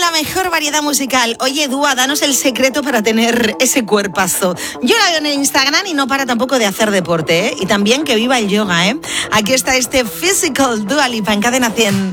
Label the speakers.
Speaker 1: la mejor variedad musical. Oye, Dua, danos el secreto para tener ese cuerpazo. Yo la veo en el Instagram y no para tampoco de hacer deporte, ¿eh? Y también que viva el yoga, ¿eh? Aquí está este Physical Dua Lipa en Cadena 100.